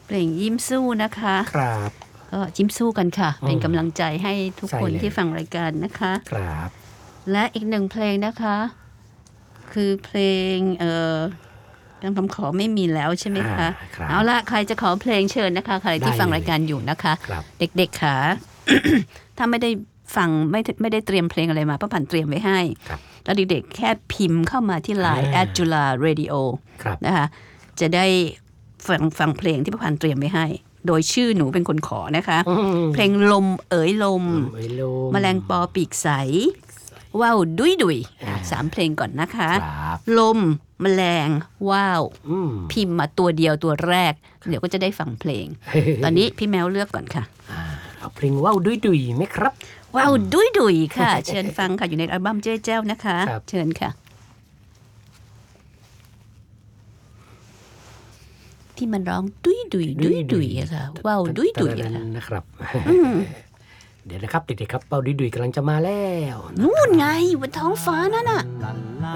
เพลงยิ้มสู้นะคะครับก็ยิ้มสู้กันค่ะเป็นกำลังใจให้ทุกคนที่ฟังรายการนะคะครับและอีกหนึ่งเพลงนะคะคือเพลงคำขอไม่มีแล้วใช่ไหมคะเอาละใครจะขอเพลงเชิญนะคะใครที่ฟังรายการอยู่นะคะเด็กๆค่ะ ถ้าไม่ได้ฟังไม่ได้เตรียมเพลงอะไรมาป้าผันเตรียมไว้ให้แล้วเด็กๆแค่พิมพ์เข้ามาที่ Line @JulaRadio นะคะจะได้ฟังเพลงที่ป้าผันเตรียมไว้ให้โดยชื่อหนูเป็นคนขอนะคะเพลงลมเอ๋ยลมแมลงปอปีกใสว้าวดุย3เพลงก่อนนะคะลมแมลงว้าวพิมพ์มาตัวเดียวตัวแรกเดี๋ยวก็จะได้ฟังเพลง ตอนนี้พี่แมวเลือกก่อนค่ะเอาเพลงว้าวดุยไหมครับว้าวดุยค่ะ เชิญฟังค่ะอยู่ในอัลบั้มเจ๊เจ้านะคะเชิญค่ะที่มันร้องดุยค่ะว้าวดุยค่ะนะครับเดี๋ยวนะครับเด็กๆครับว้าวดุยกำลังจะมาแล้วนู่นไงบนท้องฟ้านั่นน่ะ